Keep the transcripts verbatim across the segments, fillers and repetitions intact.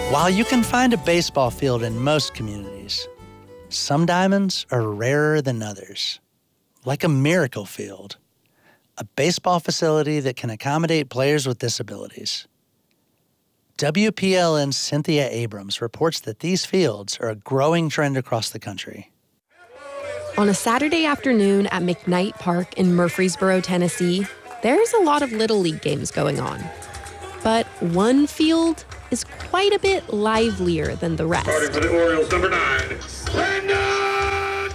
While you can find a baseball field in most communities, some diamonds are rarer than others, like a miracle field, a baseball facility that can accommodate players with disabilities. W P L N's Cynthia Abrams reports that these fields are a growing trend across the country. On a Saturday afternoon at McKnight Park in Murfreesboro, Tennessee, there's a lot of Little League games going on. But one field is quite a bit livelier than the rest. Starting for the Orioles, number nine, Brandon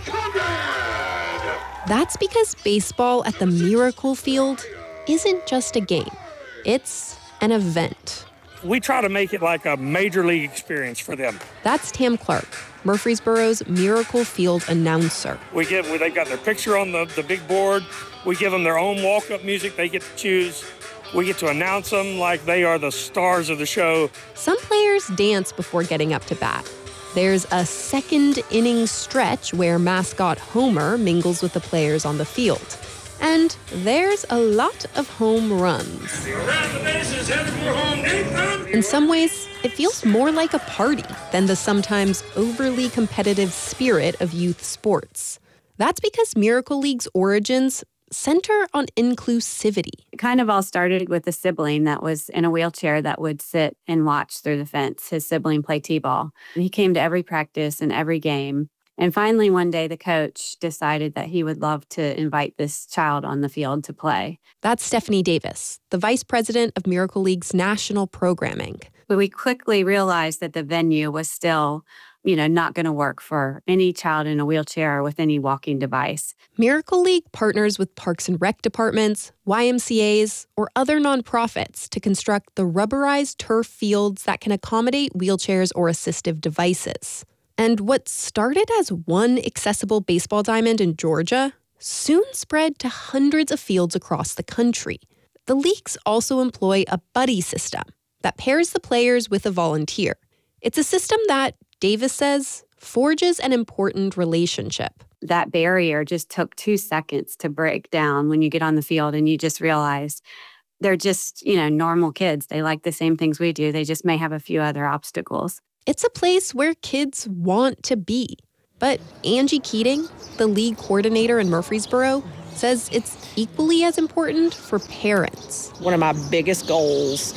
Conrad. That's because baseball at the Miracle Field isn't just a game. It's an event. We try to make it like a major league experience for them. That's Tam Clark, Murfreesboro's Miracle Field announcer. We give, they've got their picture on the, the big board. We give them their own walk-up music they get to choose. We get to announce them like they are the stars of the show. Some players dance before getting up to bat. There's a second inning stretch where mascot Homer mingles with the players on the field. And there's a lot of home runs. Around the bases, headed for home, Nathan. In some ways, it feels more like a party than the sometimes overly competitive spirit of youth sports. That's because Miracle League's origins center on inclusivity. It kind of all started with a sibling that was in a wheelchair that would sit and watch through the fence. His sibling played t-ball. He came to every practice and every game. And finally, one day, the coach decided that he would love to invite this child on the field to play. That's Stephanie Davis, the vice president of Miracle League's national programming. But we quickly realized that the venue was still, you know, not going to work for any child in a wheelchair or with any walking device. Miracle League partners with Parks and Rec departments, Y M C As, or other nonprofits to construct the rubberized turf fields that can accommodate wheelchairs or assistive devices. And what started as one accessible baseball diamond in Georgia soon spread to hundreds of fields across the country. The leagues also employ a buddy system that pairs the players with a volunteer. It's a system that, Davis says, forges an important relationship. That barrier just took two seconds to break down when you get on the field and you just realize they're just, you know, normal kids. They like the same things we do. They just may have a few other obstacles. It's a place where kids want to be. But Angie Keating, the league coordinator in Murfreesboro, says it's equally as important for parents. One of my biggest goals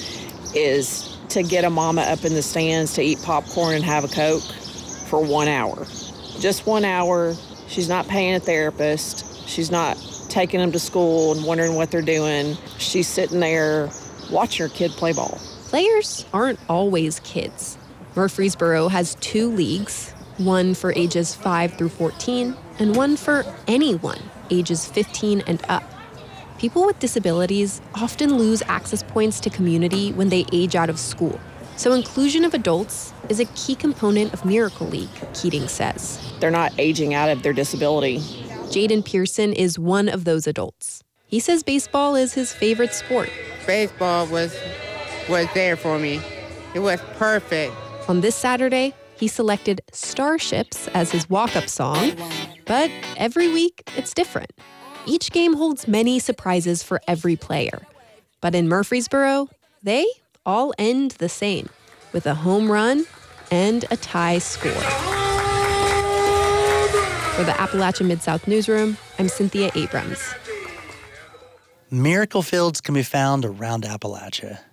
is to get a mama up in the stands to eat popcorn and have a Coke for one hour. Just one hour. She's not paying a therapist. She's not taking them to school and wondering what they're doing. She's sitting there watching her kid play ball. Players aren't always kids. Murfreesboro has two leagues, one for ages five through fourteen and one for anyone ages fifteen and up. People with disabilities often lose access points to community when they age out of school. So inclusion of adults is a key component of Miracle League, Keating says. They're not aging out of their disability. Jaden Pearson is one of those adults. He says baseball is his favorite sport. Baseball was was there for me. It was perfect. On this Saturday, he selected Starships as his walk-up song, but every week it's different. Each game holds many surprises for every player. But in Murfreesboro, they all end the same, with a home run and a tie score. For the Appalachia Mid-South Newsroom, I'm Cynthia Abrams. Miracle fields can be found around Appalachia.